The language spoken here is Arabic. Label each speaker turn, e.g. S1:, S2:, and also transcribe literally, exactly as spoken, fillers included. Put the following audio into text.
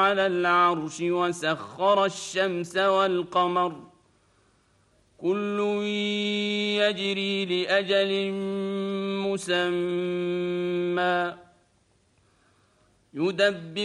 S1: على العرش وسخر الشمس والقمر كل يجري لأجل مسمى يدبر